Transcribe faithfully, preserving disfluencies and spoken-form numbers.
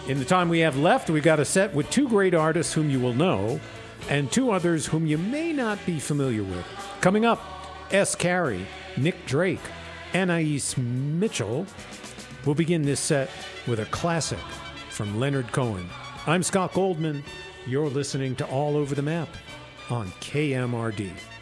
In the time we have left, we've got a set with two great artists whom you will know and two others whom you may not be familiar with. Coming up, S. Carey, Nick Drake, Anais Mitchell. We'll begin this set with a classic from Leonard Cohen. I'm Scott Goldman. You're listening to All Over the Map on K M R D.